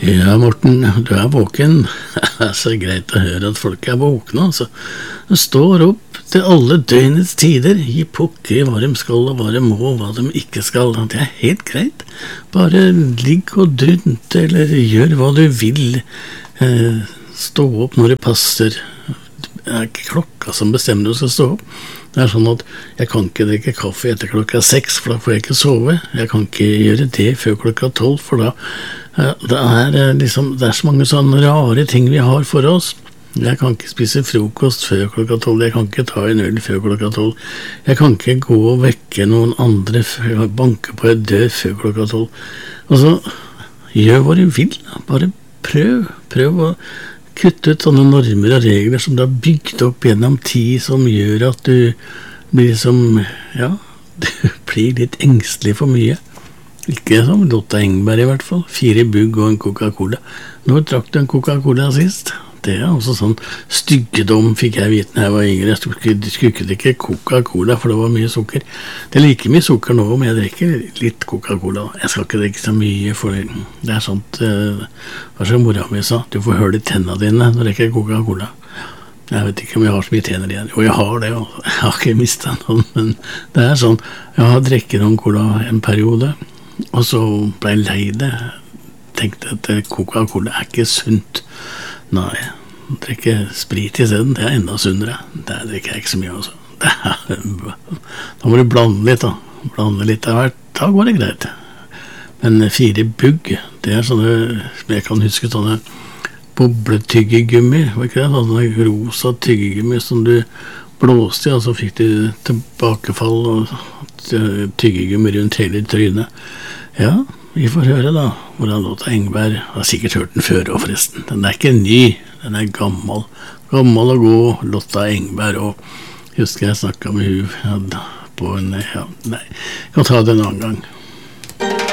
Ja, Morten, du våken. Det så greit å høre at folk våkne, altså. De står opp til alle døgnets tider, gi pokker i hva de skal og hva de må og hva de ikke skal. Det helt greit. Bare ligg og drunte, eller gjør hva du vil. Stå opp når det passer. Det ikke klokka som bestemmer du skal stå opp. Det sånn at jeg kan ikke drikke kaffe etter klokka 6, for da får jeg ikke sove. Jeg kan ikke gjøre det før klokka 12, for da det så mange sånne rare ting vi har for oss. Jeg kan ikke spise frokost før klokka 12, jeg kan ikke ta en øl før klokka 12. Jeg kan ikke gå og vekke noen andre før banke på en dør før klokka 12. Altså, gjør hva du vil, bare prøv å kutte ut sånne normer og regler som du har bygd opp gjennom tid, som gjør at du blir du blir litt engstelig for mye. Ikke som Lotta Engberg i hvert fall. 4 bugg og en Coca-Cola. Når drakk du en Coca-Cola sist? Det også sånn styggedom fikk jeg vite når jeg var yngre. Jeg skulle ikke drikke Coca-Cola, for det var mye sukker. Det like mye sukker nå, men jeg drikker litt Coca-Cola. Jeg skal ikke drikke så mye, for det sånt, hva som mora mi sa, du får høre i tennene dine når du drikker Coca-Cola. Jeg vet ikke om jeg har så mye tenner igjen. Jo, jeg har det, og jeg har ikke mistet noen, men det sånn, jeg har drikket noen cola en periode, og så ble jeg lei det. Tenkte at Coca-Cola ikke sunt. Nei, drikke sprit i stedet, det enda sunnere. Det drikker jeg ikke så mye også. Da må du blande litt da. Blande litt av hvert, da går det greit. Men 4 bugg, det sånne, som jeg kan huske, sånne bobletyggegummi, var ikke det? Sånne rosa tyggegummi som du blåste i, og så fikk du tilbakefall og tyggegummi rundt hele trynet. Ja, vi får høre da, hvordan Lotta Engberg har sikkert hørt den før og forresten. Den ikke ny, den gammel. Gammel og god Lotta Engberg, og husker jeg snakket med hun på en, nei, jeg kan ta det en annen gang.